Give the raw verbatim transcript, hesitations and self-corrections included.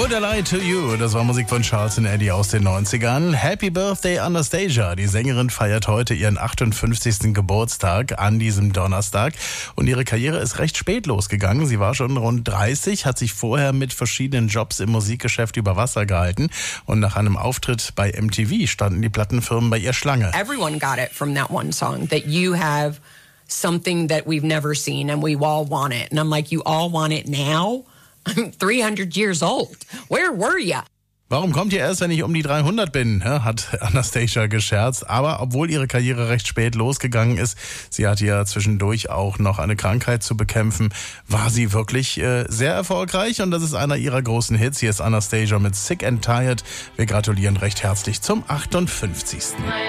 Would I Lie to You? Das war Musik von Charles and Eddie aus den neunzigern. Happy Birthday Anastasia. Die Sängerin feiert heute ihren achtundfünfzigsten Geburtstag an diesem Donnerstag. Und ihre Karriere ist recht spät losgegangen. Sie war schon rund dreißig, hat sich vorher mit verschiedenen Jobs im Musikgeschäft über Wasser gehalten. Und nach einem Auftritt bei M T V standen die Plattenfirmen bei ihr Schlange. Everyone got it from that one song, that you have something that we've never seen and we all want it. And I'm like, you all want it now? I'm three hundred years old. Where were ya? Warum kommt ihr erst, wenn ich um die dreihundert bin, hat Anastasia gescherzt. Aber obwohl ihre Karriere recht spät losgegangen ist, sie hatte ja zwischendurch auch noch eine Krankheit zu bekämpfen, war sie wirklich äh, sehr erfolgreich. Und das ist einer ihrer großen Hits. Hier ist Anastasia mit Sick and Tired. Wir gratulieren recht herzlich zum achtundfünfzigsten